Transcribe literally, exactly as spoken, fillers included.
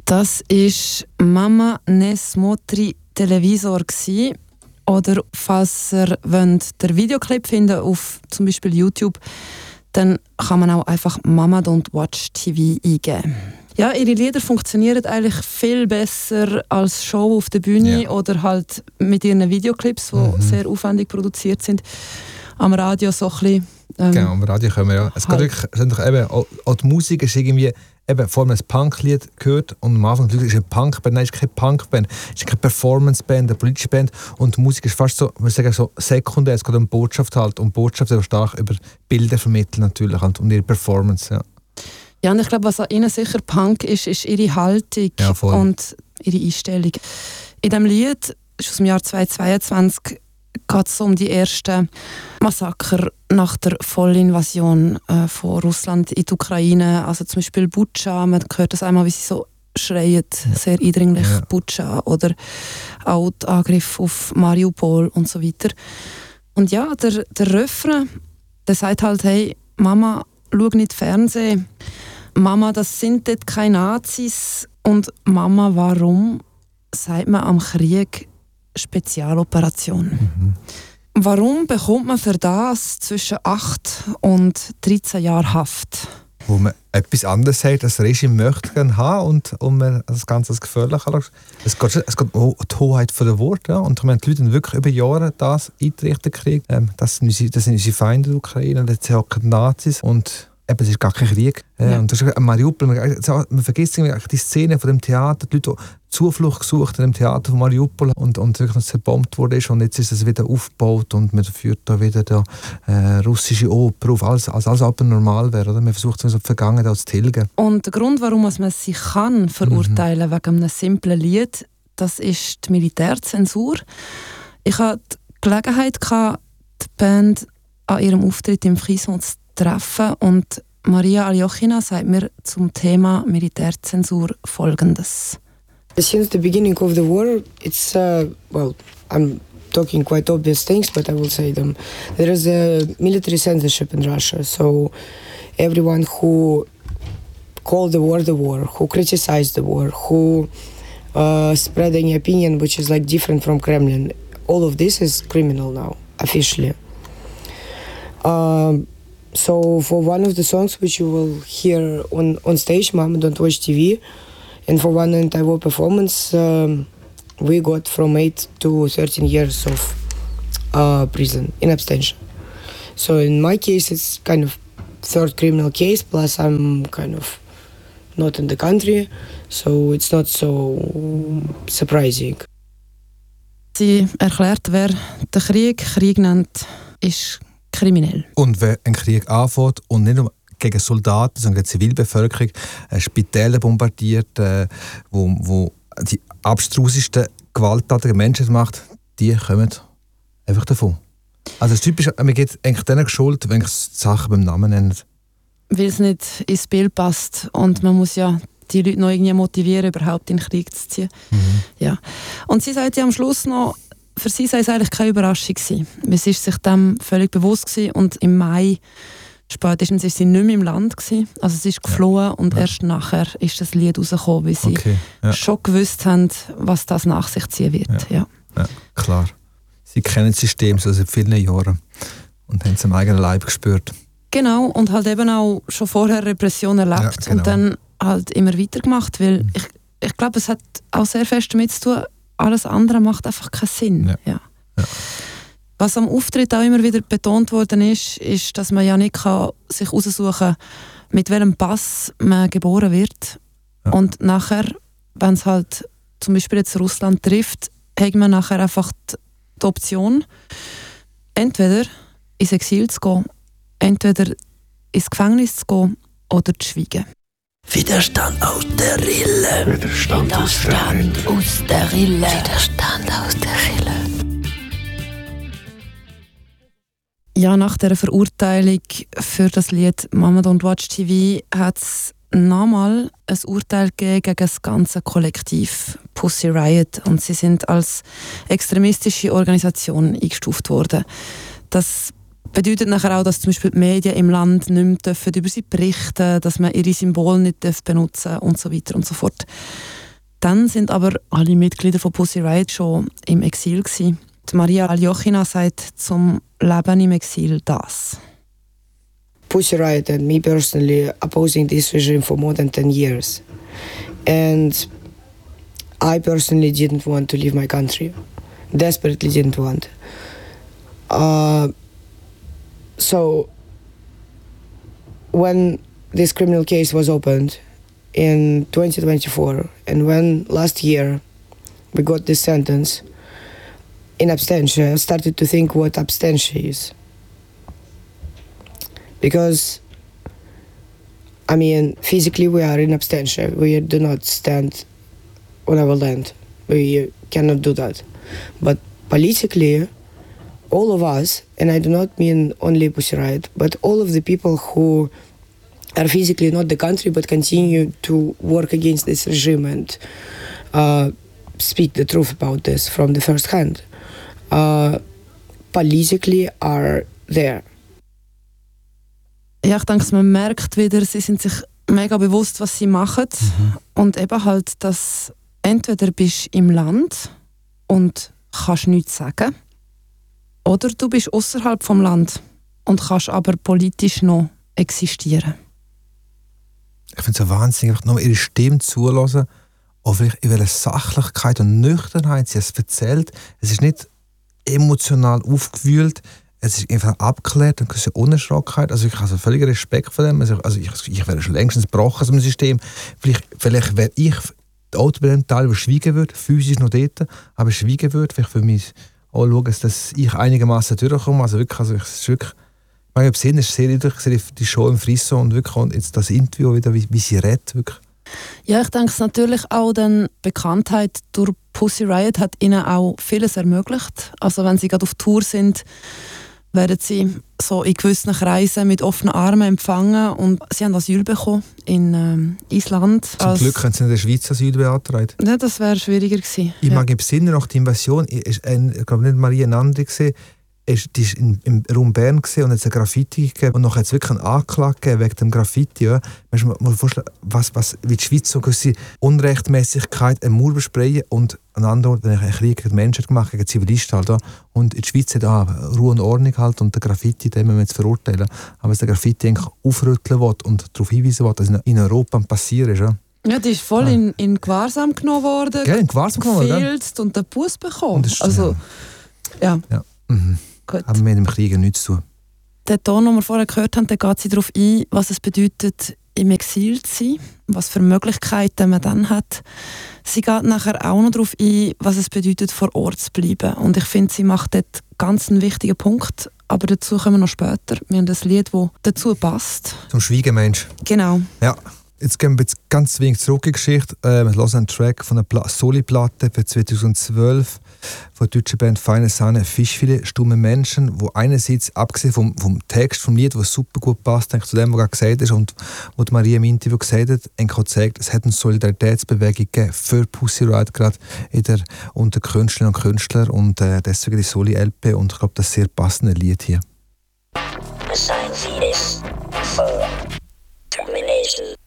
Das war «Mama ne smotri Televisor» gsi. Oder falls ihr wollt, den Videoclip finden auf zum Beispiel YouTube, dann kann man auch einfach «Mama Don't Watch T V» eingeben. Ja, ihre Lieder funktionieren eigentlich viel besser als Show auf der Bühne ja. oder halt mit ihren Videoclips, die mhm. sehr aufwendig produziert sind. Am Radio so ein bisschen... Ähm, genau, am Radio können wir ja... Es halt. geht wirklich, eben, auch, auch die Musik ist irgendwie... Eben, vor allem ein Punklied gehört und am Anfang ist eine Punkband, nein, es ist keine Punkband, es ist keine Performanceband, eine politische Band und die Musik ist fast so, man sagen, so sekundär, es geht um Botschaft halt und Botschaft sehr stark über Bilder vermitteln natürlich und um ihre Performance, ja. Ja, und ich glaube, was an ihnen sicher Punk ist, ist ihre Haltung ja, und ihre Einstellung. In diesem Lied, ist aus dem Jahr zweitausendzweiundzwanzig, geht es um die ersten Massaker nach der Vollinvasion äh, von Russland in die Ukraine. Also zum Beispiel Butscha, man hört das einmal, wie sie so schreien, sehr eindringlich, ja. Butscha. Oder auch der Angriff auf Mariupol und so weiter. Und ja, der, der Refrain, der sagt halt, hey, Mama, schau nicht Fernsehen. Mama, das sind dort keine Nazis. Und Mama, warum sagt man am Krieg Spezialoperation? Mhm. Warum bekommt man für das zwischen acht und dreizehn Jahren Haft? Wo man etwas anderes sagt, das Regime möchte gerne haben und, und man das Ganze als gefährlich anschaut. Es geht, es geht um die Hoheit der Worte. Ja? Und wenn die Leute wirklich über Jahre das eingerichtet kriegen, ähm, das, sind unsere, das sind unsere Feinde in der Ukraine, das sind auch die Nazis. Und eben, es ist gar kein Krieg. Ja. Und das ist Mariupol, man, man vergisst die Szene von dem Theater, die Leute, die Zuflucht gesucht haben im Theater von Mariupol und, und wirklich zerbombt wurde und jetzt ist es wieder aufgebaut und man führt da wieder da, äh, russische Oper auf, als, als alles aber normal wäre. Oder? Man versucht so die Vergangenheit zu tilgen. Und der Grund, warum man sie kann verurteilen mhm. wegen einem simplen Lied, das ist die Militärzensur. Ich hatte die Gelegenheit, die Band an ihrem Auftritt im Frison zu treffen und Maria Aljochina sagt mir zum Thema Militärzensur Folgendes. Since the beginning of the war, it's, uh, well, I'm talking quite obvious things, but I will say them. There is a military censorship in Russia, so everyone who called the war the war, who criticized the war, who uh, spread any opinion which is like different from Kremlin, all of this is criminal now, officially. Um, so for one of the songs which you will hear on, on stage, Mama Don't Watch T V, and for one anti-war performance, um, we got from eight to thirteen years of uh, prison in abstention. So in my case, it's kind of third criminal case, plus I'm kind of not in the country, so it's not so surprising. Sie erklärt, wer den Krieg Krieg nennt, ist kriminell. Und wer einen Krieg anfängt und nicht nur gegen Soldaten, sondern gegen die Zivilbevölkerung, äh, Spitäler bombardiert, äh, wo, wo die abstrusesten Gewalttaten gegen Menschen macht, die kommen einfach davon. Also es ist typisch, man geht eigentlich denen Schuld, wenn ich Sachen beim Namen nenne. Weil es nicht ins Bild passt und man muss ja die Leute noch irgendwie motivieren, überhaupt in den Krieg zu ziehen. Mhm. Ja. Und sie sagt ja am Schluss noch, für sie sei es eigentlich keine Überraschung gewesen. Sie war sich dem völlig bewusst gewesen und im Mai spätestens war sie nicht mehr im Land gewesen. Also sie ist geflohen ja. und ja. erst nachher ist das Lied rausgekommen, weil sie okay. ja. schon gewusst haben, was das nach sich ziehen wird. Ja. Ja. Ja, klar. Sie kennen das System schon seit vielen Jahren und haben es am eigenen Leib gespürt. Genau, und halt eben auch schon vorher Repression erlebt ja, genau. und dann halt immer weitergemacht, weil mhm. ich, ich glaube, es hat auch sehr fest damit zu tun, alles andere macht einfach keinen Sinn. Ja. Ja. Ja. Was am Auftritt auch immer wieder betont worden ist, ist, dass man ja nicht kann sich aussuchen kann, mit welchem Pass man geboren wird. Ja. Und nachher, wenn es halt zum Beispiel jetzt Russland trifft, hat man nachher einfach die, die Option, entweder ins Exil zu gehen, entweder ins Gefängnis zu gehen oder zu schweigen. Widerstand aus der Rille. Widerstand, Widerstand aus der Rille. Widerstand aus der Rille. Ja, nach der Verurteilung für das Lied «Mama Don't Watch T V» hat es nochmal ein Urteil gegeben gegen das ganze Kollektiv Pussy Riot und sie sind als extremistische Organisation eingestuft worden. Das bedeutet nachher auch, dass zum Beispiel die Medien im Land nicht mehr dürfen über sie berichten, dass man ihre Symbole nicht benutzen darf und so weiter und so fort. Dann sind aber alle Mitglieder von Pussy Riot schon im Exil gewesen. Die Maria Aljochina sagt zum Leben im Exil das. Pussy Riot and me personally opposing this regime for more than ten years. And I personally didn't want to leave my country. Desperately didn't want. Uh, so when this criminal case was opened in twenty twenty-four, and when last year we got this sentence in absentia, I started to think what absentia is. Because, I mean, physically we are in absentia. We do not stand on our land. We cannot do that. But politically, all of us, and I do not mean only Pussy Riot, but all of the people who are physically not the country but continue to work against this regime and uh, speak the truth about this from the first hand, uh, politically are there. Ja, ich denke, man merkt wieder, sie sind sich mega bewusst, was sie machen. Mhm. Und eben halt, dass entweder bist du im Land und kannst nichts sagen, oder du bist außerhalb vom Land und kannst aber politisch noch existieren. Ich finde es so wahnsinnig, noch ihre Stimme zuhören, auch vielleicht in welcher Sachlichkeit und Nüchternheit sie es erzählt. Es ist nicht emotional aufgewühlt, es ist einfach abgeklärt und eine Unerschrockenheit. Also ich habe also völligen Respekt vor dem. Also ich, ich wäre schon längstens gebrochen aus dem System. Vielleicht, vielleicht wäre ich der Autobrenn-Teil, der schweigen würde, physisch noch dort, aber schweigen würde, vielleicht für mich auch schauen, dass ich einigermaßen durchkomme. Also wirklich, also es ist wirklich, ich meine, Sinn ist sehr eindrücklich, ich sehe die Show im Frisson und wirklich und jetzt das Interview wieder, wie, wie sie redet, wirklich. Ja, ich denke es natürlich auch, denn Bekanntheit durch Pussy Riot hat ihnen auch vieles ermöglicht. Also wenn sie gerade auf Tour sind, werden sie so in gewissen Kreisen mit offenen Armen empfangen und sie haben Asyl bekommen in ähm, Island. Zum als Glück haben sie in der Schweiz Asyl beantragt. Ja, das wäre schwieriger gewesen. Ich ja. mag im Sinne nach der Invasion, ich glaube nicht Maria Nandri gesehen, die war in, im Raum Bern und hat ein Graffiti gegeben und nachher hat es wirklich eine Anklage gegeben wegen dem Graffiti. Ja. Man muss sich vorstellen, was, was, wie die Schweiz so gewisse Unrechtmäßigkeit eine Mauer besprayen und ein anderer einen Krieg gegen die Menschen gemacht, gegen Zivilisten. Halt, ja. Und in der Schweiz hat ah, Ruhe und Ordnung halt, und der Graffiti, den müssen wir jetzt verurteilen. Aber wenn der Graffiti eigentlich aufrütteln will und darauf hinweisen will, dass in Europa passiert ist. Ja. Ja, die ist voll ja. in, in Gewahrsam genommen worden, ja, in Gewahrsam genommen, gefilzt und den Bus bekommen. Ist, also, ja. ja. ja. Mhm. Gut. Haben wir mit dem Krieg nichts zu tun. Der Ton, den wir vorher gehört haben, der geht sie darauf ein, was es bedeutet, im Exil zu sein, was für Möglichkeiten man dann hat. Sie geht nachher auch noch darauf ein, was es bedeutet, vor Ort zu bleiben. Und ich finde, sie macht dort ganz einen wichtigen Punkt, aber dazu kommen wir noch später. Wir haben das Lied, das dazu passt. Zum Schweigemensch. Genau. Ja. Jetzt gehen wir jetzt ganz wenig zurück in die Geschichte. Äh, wir hören einen Track von einer Soli-Platte für zweitausendzwölf von der deutschen Band Feine Sahne, Fischfilet, stumme Menschen, wo einerseits, abgesehen vom, vom Text vom Lied, was super gut passt, denke ich, zu dem, was gerade gesagt ist und was Maria im Interview gesagt hat, hat gezeigt, es hat eine Solidaritätsbewegung gegeben für Pussy Riot, gerade in der, unter Künstlerinnen und Künstlern, und äh, deswegen die Soli-L P, und ich glaube, das ist ein sehr passendes Lied hier. Assign fetus for termination.